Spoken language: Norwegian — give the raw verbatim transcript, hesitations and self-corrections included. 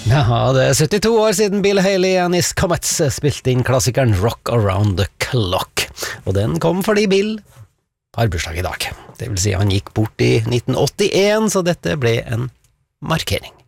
Ja, det er syttito år siden Bill Haley and His Comets spilte inn klassikeren Rock Around the Clock, og den kom fordi Bill har bursdag i dag. Det vil si han gikk bort i nitten åttien, så dette ble en markering.